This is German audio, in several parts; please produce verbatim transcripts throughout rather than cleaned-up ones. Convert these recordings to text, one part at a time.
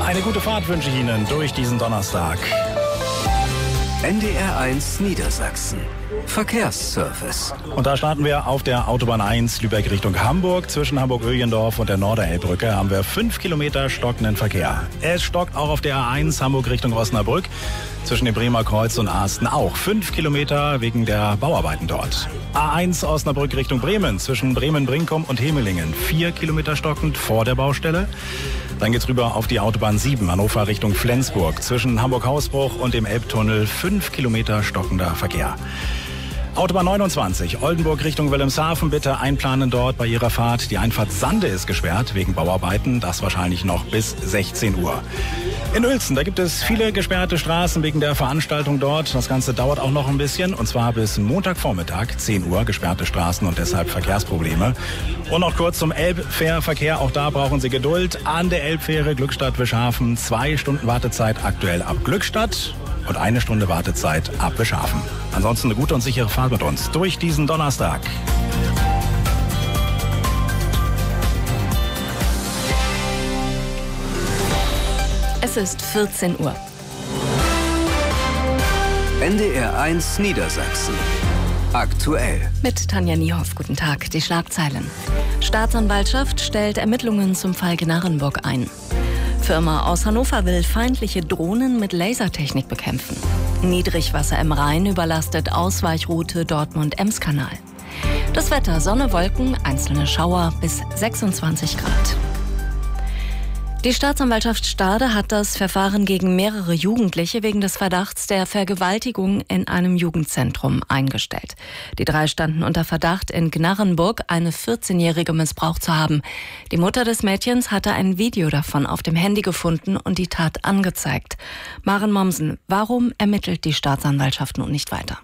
Eine gute Fahrt wünsche ich Ihnen durch diesen Donnerstag. N D R eins Niedersachsen. Verkehrsservice. Und da starten wir auf der Autobahn eins Lübeck Richtung Hamburg. Zwischen Hamburg-Öhlendorf und der Norderelbbrücke haben wir fünf Kilometer stockenden Verkehr. Es stockt auch auf der A eins Hamburg Richtung Osnabrück. Zwischen dem Bremer Kreuz und Asten auch fünf Kilometer wegen der Bauarbeiten dort. A eins Osnabrück Richtung Bremen. Zwischen Bremen-Brinkum und Hemelingen vier Kilometer stockend vor der Baustelle. Dann geht's rüber auf die Autobahn sieben Hannover Richtung Flensburg. Zwischen Hamburg-Hausbruch und dem Elbtunnel fünf Kilometer stockender Verkehr. Autobahn neunundzwanzig, Oldenburg Richtung Wilhelmshaven, bitte einplanen dort bei Ihrer Fahrt. Die Einfahrt Sande ist gesperrt wegen Bauarbeiten, das wahrscheinlich noch bis sechzehn Uhr. In Uelzen, da gibt es viele gesperrte Straßen wegen der Veranstaltung dort. Das Ganze dauert auch noch ein bisschen, und zwar bis Montagvormittag, zehn Uhr, gesperrte Straßen und deshalb Verkehrsprobleme. Und noch kurz zum Elbfährverkehr, auch da brauchen Sie Geduld. An der Elbfähre Glückstadt-Wischhafen, zwei Stunden Wartezeit aktuell ab Glückstadt und eine Stunde Wartezeit ab Wischhafen. Ansonsten eine gute und sichere Fahrt mit uns durch diesen Donnerstag. Es ist vierzehn Uhr. N D R eins Niedersachsen. Aktuell. Mit Tanja Niehoff. Guten Tag. Die Schlagzeilen. Staatsanwaltschaft stellt Ermittlungen zum Fall Gnarrenburg ein. Firma aus Hannover will feindliche Drohnen mit Lasertechnik bekämpfen. Niedrigwasser im Rhein überlastet Ausweichroute Dortmund-Ems-Kanal. Das Wetter: Sonne, Wolken, einzelne Schauer bis sechsundzwanzig Grad. Die Staatsanwaltschaft Stade hat das Verfahren gegen mehrere Jugendliche wegen des Verdachts der Vergewaltigung in einem Jugendzentrum eingestellt. Die drei standen unter Verdacht, in Gnarrenburg eine vierzehnjährige missbraucht zu haben. Die Mutter des Mädchens hatte ein Video davon auf dem Handy gefunden und die Tat angezeigt. Maren Mommsen, warum ermittelt die Staatsanwaltschaft nun nicht weiter?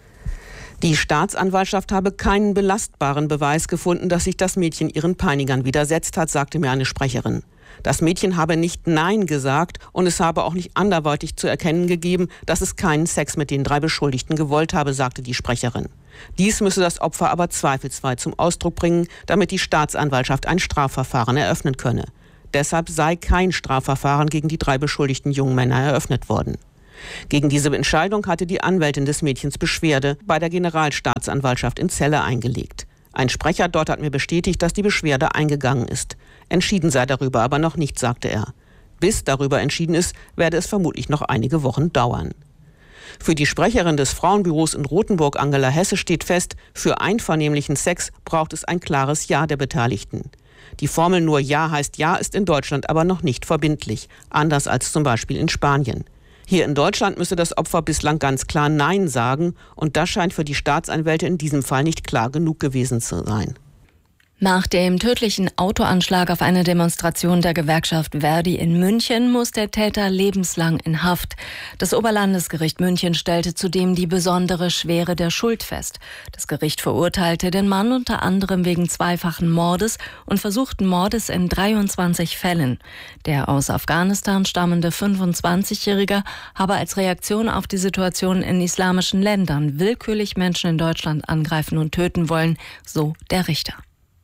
Die Staatsanwaltschaft habe keinen belastbaren Beweis gefunden, dass sich das Mädchen ihren Peinigern widersetzt hat, sagte mir eine Sprecherin. Das Mädchen habe nicht Nein gesagt und es habe auch nicht anderweitig zu erkennen gegeben, dass es keinen Sex mit den drei Beschuldigten gewollt habe, sagte die Sprecherin. Dies müsse das Opfer aber zweifelsfrei zum Ausdruck bringen, damit die Staatsanwaltschaft ein Strafverfahren eröffnen könne. Deshalb sei kein Strafverfahren gegen die drei beschuldigten jungen Männer eröffnet worden. Gegen diese Entscheidung hatte die Anwältin des Mädchens Beschwerde bei der Generalstaatsanwaltschaft in Celle eingelegt. Ein Sprecher dort hat mir bestätigt, dass die Beschwerde eingegangen ist. Entschieden sei darüber aber noch nicht, sagte er. Bis darüber entschieden ist, werde es vermutlich noch einige Wochen dauern. Für die Sprecherin des Frauenbüros in Rothenburg, Angela Hesse, steht fest, für einvernehmlichen Sex braucht es ein klares Ja der Beteiligten. Die Formel nur Ja heißt Ja ist in Deutschland aber noch nicht verbindlich, anders als zum Beispiel in Spanien. Hier in Deutschland müsse das Opfer bislang ganz klar Nein sagen, und das scheint für die Staatsanwälte in diesem Fall nicht klar genug gewesen zu sein. Nach dem tödlichen Autoanschlag auf eine Demonstration der Gewerkschaft Verdi in München muss der Täter lebenslang in Haft. Das Oberlandesgericht München stellte zudem die besondere Schwere der Schuld fest. Das Gericht verurteilte den Mann unter anderem wegen zweifachen Mordes und versuchten Mordes in dreiundzwanzig Fällen. Der aus Afghanistan stammende fünfundzwanzigjährige habe als Reaktion auf die Situation in islamischen Ländern willkürlich Menschen in Deutschland angreifen und töten wollen, so der Richter.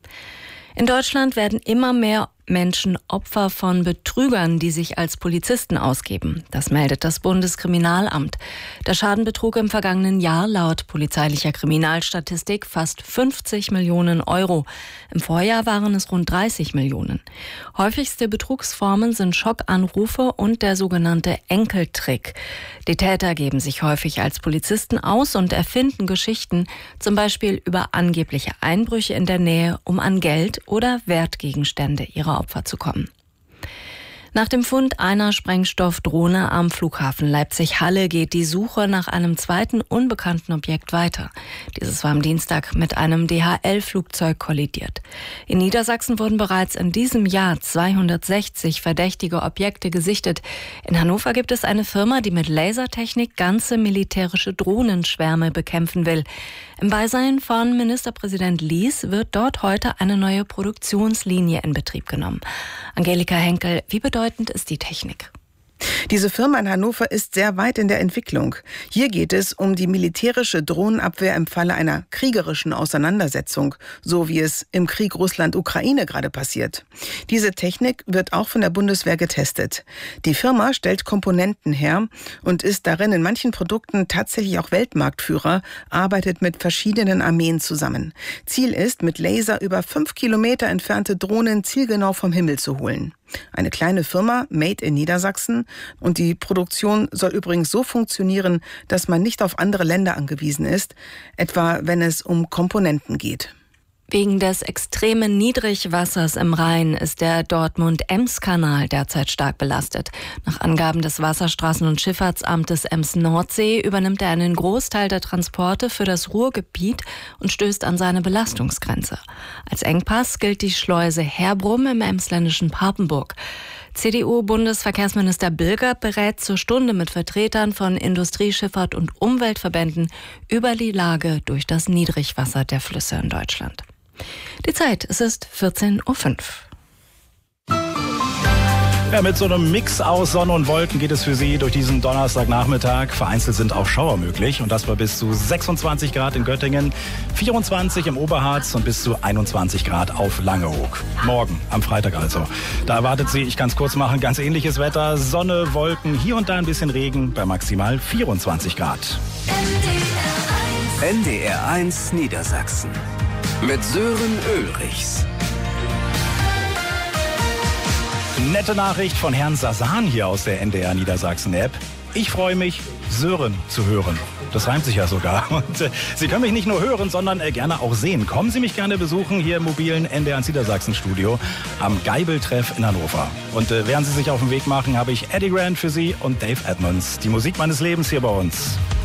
In Deutschland werden immer mehr Menschen Opfer von Betrügern, die sich als Polizisten ausgeben. Das meldet das Bundeskriminalamt. Der Schaden betrug im vergangenen Jahr laut polizeilicher Kriminalstatistik fast fünfzig Millionen Euro. Im Vorjahr waren es rund dreißig Millionen. Häufigste Betrugsformen sind Schockanrufe und der sogenannte Enkeltrick. Die Täter geben sich häufig als Polizisten aus und erfinden Geschichten, zum Beispiel über angebliche Einbrüche in der Nähe, um an Geld oder Wertgegenstände ihrer Opfer zu kommen. Nach dem Fund einer Sprengstoffdrohne am Flughafen Leipzig-Halle geht die Suche nach einem zweiten unbekannten Objekt weiter. Dieses war am Dienstag mit einem D H L-Flugzeug kollidiert. In Niedersachsen wurden bereits in diesem Jahr zweihundertsechzig verdächtige Objekte gesichtet. In Hannover gibt es eine Firma, die mit Lasertechnik ganze militärische Drohnenschwärme bekämpfen will. Im Beisein von Ministerpräsident Lies wird dort heute eine neue Produktionslinie in Betrieb genommen. Angelika Henkel, wie bedeutend ist die Technik? Diese Firma in Hannover ist sehr weit in der Entwicklung. Hier geht es um die militärische Drohnenabwehr im Falle einer kriegerischen Auseinandersetzung, so wie es im Krieg Russland-Ukraine gerade passiert. Diese Technik wird auch von der Bundeswehr getestet. Die Firma stellt Komponenten her und ist darin in manchen Produkten tatsächlich auch Weltmarktführer, arbeitet mit verschiedenen Armeen zusammen. Ziel ist, mit Laser über fünf Kilometer entfernte Drohnen zielgenau vom Himmel zu holen. Eine kleine Firma, Made in Niedersachsen, und die Produktion soll übrigens so funktionieren, dass man nicht auf andere Länder angewiesen ist, etwa wenn es um Komponenten geht. Wegen des extremen Niedrigwassers im Rhein ist der Dortmund-Ems-Kanal derzeit stark belastet. Nach Angaben des Wasserstraßen- und Schifffahrtsamtes Ems-Nordsee übernimmt er einen Großteil der Transporte für das Ruhrgebiet und stößt an seine Belastungsgrenze. Als Engpass gilt die Schleuse Herbrum im emsländischen Papenburg. C D U-Bundesverkehrsminister Bilger berät zur Stunde mit Vertretern von Industrie, Schifffahrt und Umweltverbänden über die Lage durch das Niedrigwasser der Flüsse in Deutschland. Die Zeit, es ist vierzehn Uhr fünf. Ja, mit so einem Mix aus Sonne und Wolken geht es für Sie durch diesen Donnerstagnachmittag. Vereinzelt sind auch Schauer möglich und das war bis zu sechsundzwanzig Grad in Göttingen, vierundzwanzig im Oberharz und bis zu einundzwanzig Grad auf Langeoog. Morgen, am Freitag also. Da erwartet Sie, ich kann es kurz machen, ganz ähnliches Wetter. Sonne, Wolken, hier und da ein bisschen Regen bei maximal vierundzwanzig Grad. N D R eins Niedersachsen mit Sören Ulrichs. Nette Nachricht von Herrn Sasan hier aus der N D R Niedersachsen-App. Ich freue mich, Sören zu hören. Das reimt sich ja sogar. Und äh, Sie können mich nicht nur hören, sondern äh, gerne auch sehen. Kommen Sie mich gerne besuchen hier im mobilen N D R eins Niedersachsen-Studio am Geibel-Treff in Hannover. Und äh, während Sie sich auf den Weg machen, habe ich Eddie Grant für Sie und Dave Edmunds. Die Musik meines Lebens hier bei uns.